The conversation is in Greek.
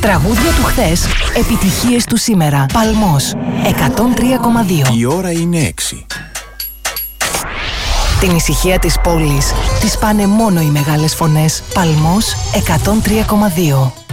Τραγούδια του χθες, επιτυχίες του σήμερα. Παλμός 103,2. Η ώρα είναι 6. Την ησυχία της πόλης τις πάνε μόνο οι μεγάλες φωνές. Παλμός 103,2.